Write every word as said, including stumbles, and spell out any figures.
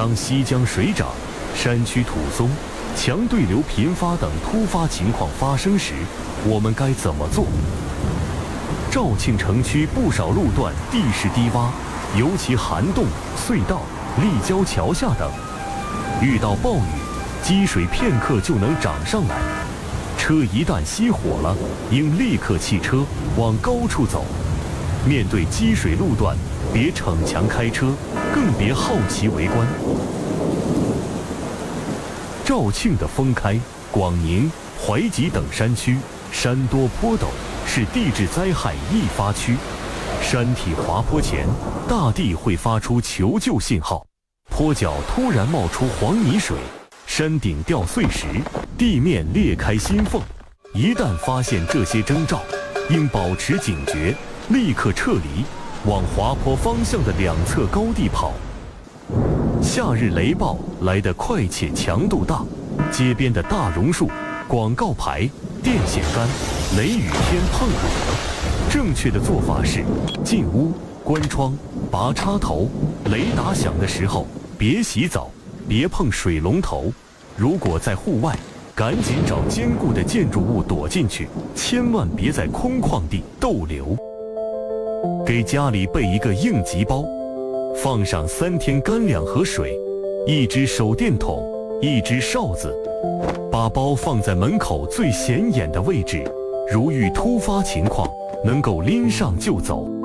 当溪江水涨、山区土松、强对流频发等突发情况发生时，我们该怎么做？肇庆城区不少路段地势低洼，尤其涵洞、隧道、立交桥下等，遇到暴雨，积水片刻就能涨上来。车一旦熄火了，应立刻弃车，往高处走。面对积水路段，别逞强开车，更别好奇围观。肇庆的封开、广宁、怀集等山区，山多坡陡，是地质灾害易发区。山体滑坡前，大地会发出求救信号，坡脚突然冒出黄泥水，山顶掉碎石，地面裂开心缝。一旦发现这些征兆，应保持警觉，立刻撤离，往滑坡方向的两侧高地跑。夏日雷暴来得快且强度大，街边的大榕树、广告牌、电线杆，雷雨天碰不得。正确的做法是：进屋、关窗、拔插头。雷打响的时候，别洗澡，别碰水龙头。如果在户外，赶紧找坚固的建筑物躲进去，千万别在空旷地逗留。给家里备一个应急包，放上三天干粮和水，一只手电筒，一只哨子，把包放在门口最显眼的位置，如遇突发情况，能够拎上就走。